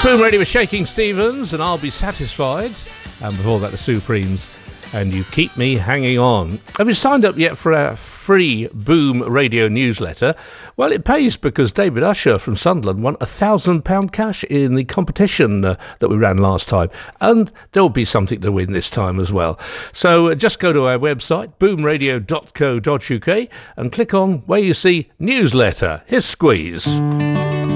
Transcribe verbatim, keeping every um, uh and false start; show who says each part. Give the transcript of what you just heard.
Speaker 1: Boom Radio with Shaking Stevens, and I'll be satisfied. And before that, the Supremes, and You Keep Me Hanging On. Have you signed up yet for our free Boom Radio newsletter? Well, it pays because David Usher from Sunderland won a thousand pound cash in the competition uh, that we ran last time, and there'll be something to win this time as well. So uh, just go to our website, boom radio dot co dot uk, and click on where you see newsletter. Here's Squeeze.